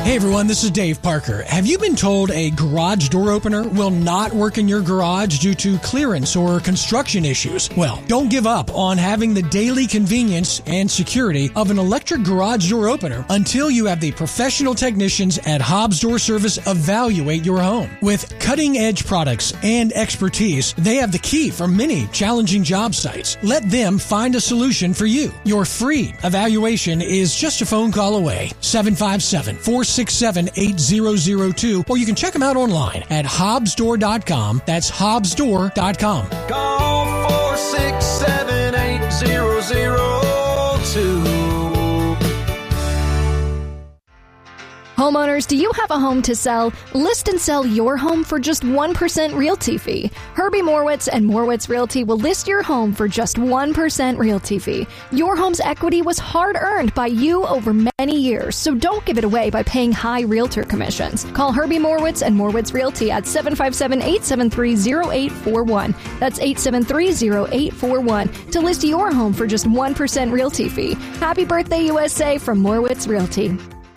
Hey everyone, this is Dave Parker. Have you been told a garage door opener will not work in your garage due to clearance or construction issues? Well, don't give up on having the daily convenience and security of an electric garage door opener until you have the professional technicians at Hobbs Door Service evaluate your home. With cutting-edge products and expertise, they have the key for many challenging job sites. Let them find a solution for you. Your free evaluation is just a phone call away. 757-467-8002, or you can check them out online at hobbsdoor.com. That's hobbsdoor.com. Call 467-8002. Homeowners, do you have a home to sell? List and sell your home for just 1% realty fee. Herbie Morwitz and Morwitz Realty will list your home for just 1% realty fee. Your home's equity was hard-earned by you over many years, so don't give it away by paying high realtor commissions. Call Herbie Morwitz and Morwitz Realty at 757-873-0841. That's 873-0841 to list your home for just 1% realty fee. Happy birthday, USA, from Morwitz Realty.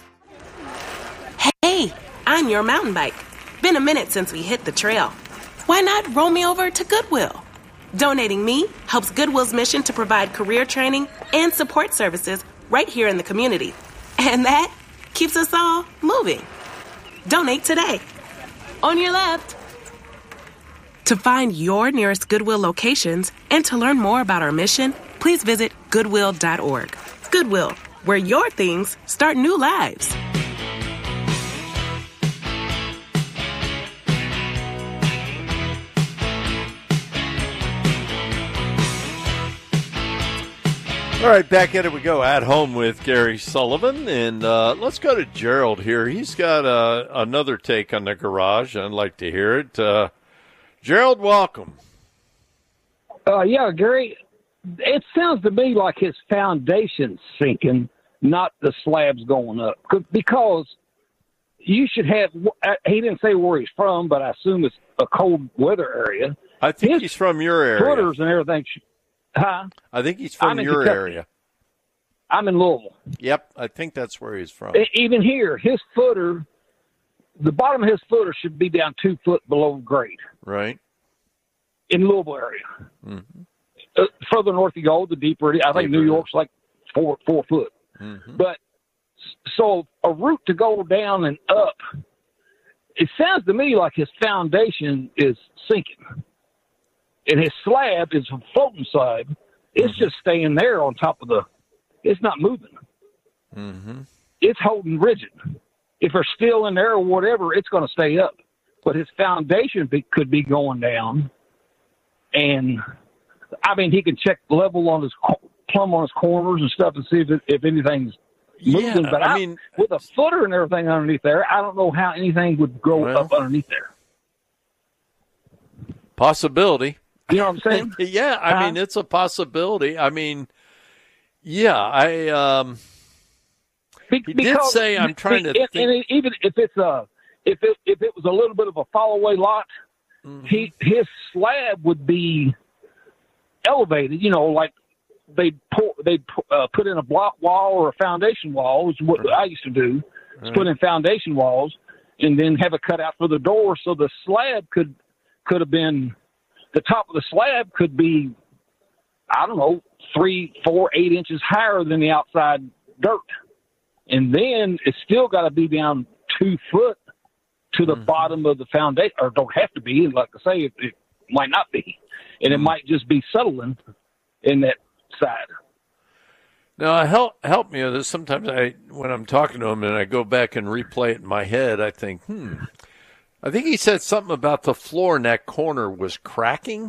Hey, I'm your mountain bike. Been a minute since we hit the trail. Why not roll me over to Goodwill? Donating me helps Goodwill's mission to provide career training and support services right here in the community. And that keeps us all moving. Donate today. On your left. To find your nearest Goodwill locations and to learn more about our mission, please visit Goodwill.org. Goodwill, where your things start new lives. All right, back at it we go. At Home with Gary Sullivan. And let's go to Gerald here. He's got another take on the garage. I'd like to hear it. Gerald, welcome. Yeah, Gary, it sounds to me like his foundation's sinking, not the slabs going up. Because you should have – he didn't say where he's from, but I assume it's a cold weather area. I think he's from your area. Footers and everything – Huh? I think he's from your area. I'm in Louisville. Yep, I think that's where he's from. Even here, his footer, the bottom of his footer should be down 2 foot below grade. Right. In Louisville area. Mm-hmm. Further north you go, the deeper it is. I think New York's like 4 foot. Mm-hmm. But so a route to go down and up, it sounds to me like his foundation is sinking. And his slab is a floating slab. It's just staying there on top of it's not moving. Mm-hmm. It's holding rigid. If there's steel in there or whatever, it's going to stay up. But his foundation could be going down. And, I mean, he can check level on his plumb on his corners and stuff and see if anything's moving. But I mean, with a footer and everything underneath there, I don't know how anything would grow up underneath there. Possibility. You know what I'm saying? Yeah, I mean, it's a possibility. I mean, yeah, he did say, I'm trying to think. And even if it's if it was a little bit of a fall-away lot, mm-hmm. his slab would be elevated, you know, like they'd put in a block wall or a foundation wall, which is what I used to do, is put in foundation walls and then have it cut out for the door so the slab could have been – the top of the slab could be, I don't know, 3, 4, 8 inches higher than the outside dirt. And then it's still got to be down 2 foot to the bottom of the foundation, or don't have to be. And like I say, it might not be. And it might just be settling in that side. Now, help me with this. Sometimes when I'm talking to him and I go back and replay it in my head, I think, I think he said something about the floor in that corner was cracking.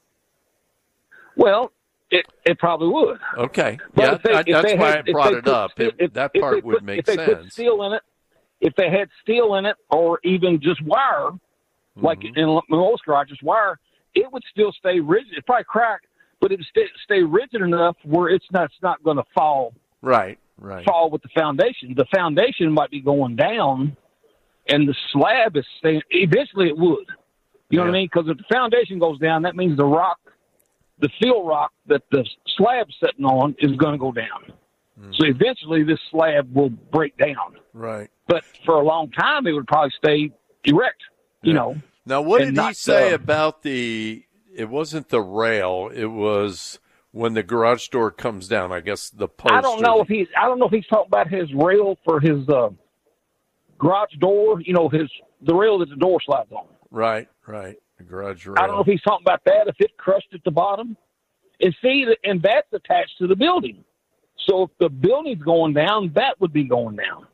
Well, it probably would. Okay. But yeah, that's why I brought it up. That part would make sense. If they put steel in it, if they had steel in it or even just wire, like in most garages, wire, it would still stay rigid. It'd probably crack, but it would stay rigid enough where it's not going to fall. Right. Fall with the foundation. The foundation might be going down. And the slab is staying. Eventually, it would. You know what I mean? Because if the foundation goes down, that means the fill rock that the slab's sitting on is going to go down. So eventually, this slab will break down. Right. But for a long time, it would probably stay erect, you know. Now, what did he say about it wasn't the rail, it was when the garage door comes down, I guess the post. I don't know if he's talking about his rail for his garage door, you know, the rail that the door slides on. Right. The garage rail. I don't know if he's talking about that, if it crushed at the bottom. And that's attached to the building. So if the building's going down, that would be going down.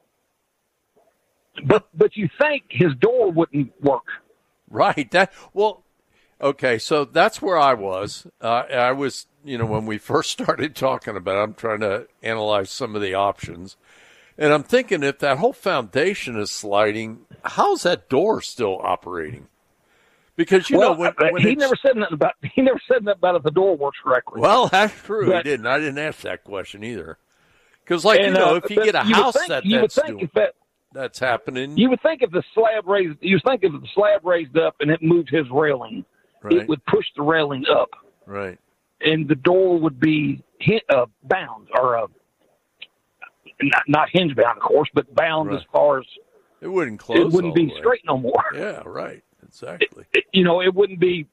But you think his door wouldn't work. Right. Okay, so that's where I was. I was, you know, when we first started talking about it, I'm trying to analyze some of the options. And I'm thinking, if that whole foundation is sliding, how's that door still operating? Because, you know, when he never said nothing about if the door works correctly. Well, that's true. He didn't. I didn't ask that question either. Because, if you get a house that's happening. You would think if the slab raised up and it moved his railing, it would push the railing up. Right. And the door would be bound, or not hinge bound, of course, but bound as far as it wouldn't close. It wouldn't be straight no more. Yeah, right. Exactly. It wouldn't be.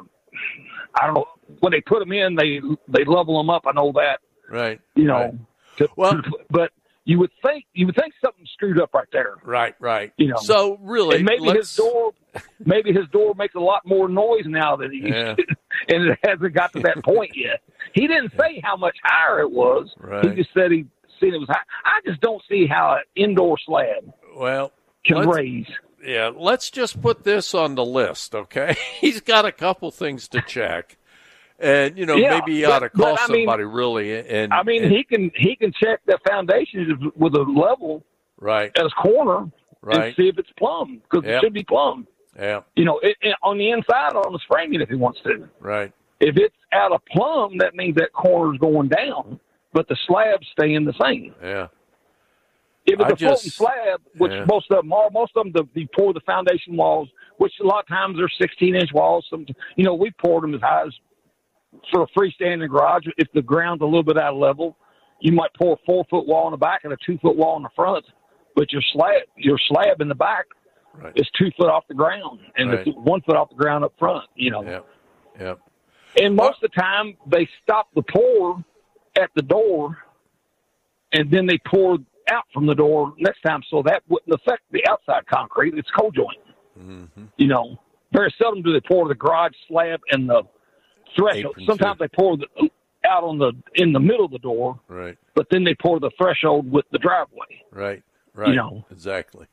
I don't know, when they put them in, they level them up. I know that. Right. You know. Right. But you would think something screwed up right there. Right. You know. So really, and maybe his door makes a lot more noise now than it used to, and it hasn't got to that point yet. He didn't say how much higher it was. Right. He just said he'd seen it was high. I just don't see how an indoor slab can raise. Yeah, let's just put this on the list, okay? He's got a couple things to check. And, maybe he ought to call somebody really. And he can check the foundation with a level at his corner and see if it's plumbed, because it should be plumbed. Yeah. On the inside, on his framing if he wants to. Right. If it's out of plumb, that means that corner's going down, but the slab's staying the same. Yeah. If it's a floating slab, which most of them, they pour the foundation walls, which a lot of times they're 16-inch walls. We poured them as high as for a freestanding garage. If the ground's a little bit out of level, you might pour a 4-foot wall in the back and a 2-foot wall in the front, but your slab in the back is 2 foot off the ground, and it's 1 foot off the ground up front. Yeah. And most of the time, they stop the pour at the door, and then they pour out from the door next time, so that wouldn't affect the outside concrete. It's cold joint. Mm-hmm. Very seldom do they pour the garage slab and the threshold. Sometimes they pour out in the middle of the door, right? But then they pour the threshold with the driveway, right? Exactly.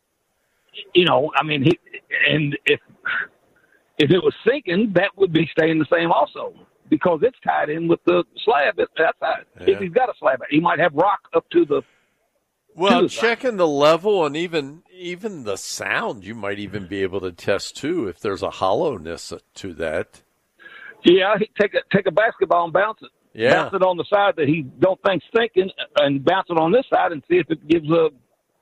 And if it was sinking, that would be staying the same also, because it's tied in with the slab outside. If he's got a slab, he might have rock up to the. Well, checking the level and even the sound, you might even be able to test too if there's a hollowness to that. Yeah, take a basketball and bounce it. Yeah, bounce it on the side that he don't think's thinking, and bounce it on this side and see if it gives a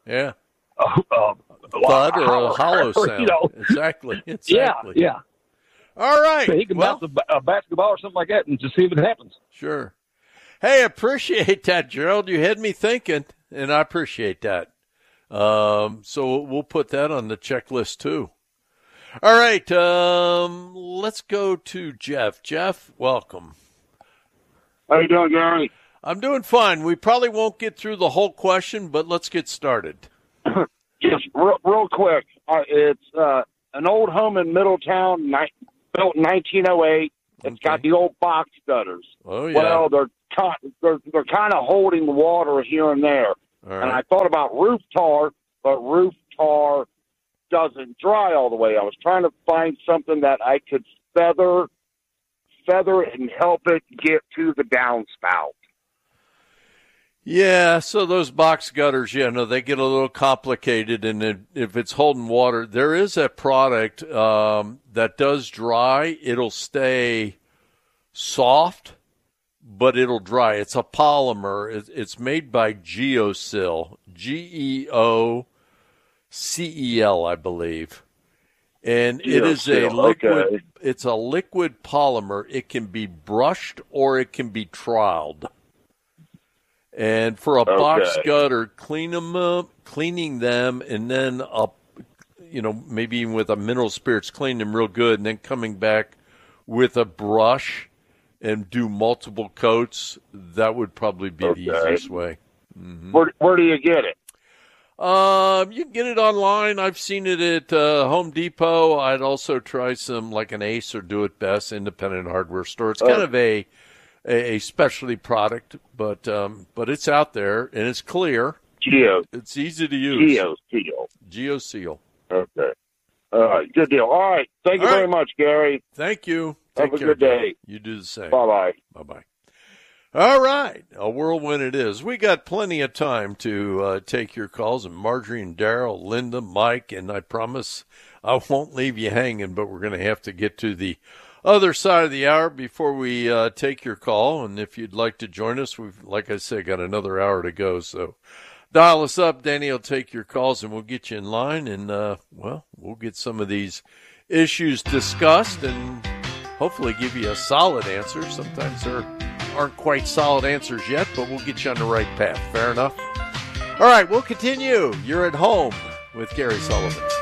thud or a hollow sound. Exactly. Yeah. All right. So he can bounce a basketball or something like that and just see if it happens. Sure. Hey, appreciate that, Gerald. You had me thinking, and I appreciate that. So we'll put that on the checklist too. All right. Let's go to Jeff. Jeff, welcome. How you doing, Gary? I'm doing fine. We probably won't get through the whole question, but let's get started. Yes, real quick. It's an old home in Middletown, built in 1908. It's got the old box gutters. Oh yeah. Well, they're kind of holding the water here and there. Right. And I thought about roof tar, but roof tar doesn't dry all the way. I was trying to find something that I could feather and help it get to the downspout. Yeah, so those box gutters, they get a little complicated, and if it's holding water, there is a product that does dry. It'll stay soft, but it'll dry. It's a polymer. It's made by Geocel, Geocel, I believe. And it is a liquid. Okay. It's a liquid polymer. It can be brushed or it can be troweled. And for a box gutter, cleaning them, and then maybe even with a mineral spirits, clean them real good, and then coming back with a brush and do multiple coats. That would probably be the easiest way. Mm-hmm. Where do you get it? You can get it online. I've seen it at Home Depot. I'd also try some like an Ace or Do It Best independent hardware store. It's kind of a specialty product, but it's out there and it's clear. It's easy to use. GeoSeal. Okay. All right. Good deal. All right. Thank you very much, Gary. Thank you. Have a good day. You do the same. Bye-bye. Bye-bye. All right. A whirlwind it is. We got plenty of time to take your calls. And Marjorie and Daryl, Linda, Mike, and I promise I won't leave you hanging, but we're going to have to get to the other side of the hour before we take your call. And if you'd like to join us, we've, like I said, got another hour to go. So dial us up. Danny will take your calls, and we'll get you in line. And, we'll get some of these issues discussed and hopefully give you a solid answer. Sometimes there aren't quite solid answers yet, but we'll get you on the right path. Fair enough? All right, we'll continue. You're at home with Gary Sullivan.